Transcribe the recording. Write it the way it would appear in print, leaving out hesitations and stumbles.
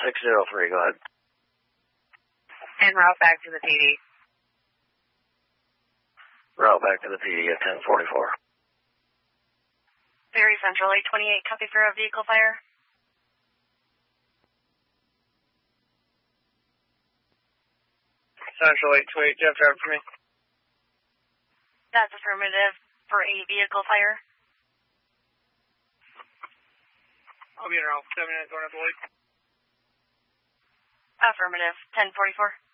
603, go ahead. And route back to the PD. Route back to the PD at 1044. Very Central 828, copy for a vehicle fire. Central 828, Jeff, drive for me. That's affirmative for a vehicle fire. I'll be in around 7 minutes going up the lake. Affirmative, 1044.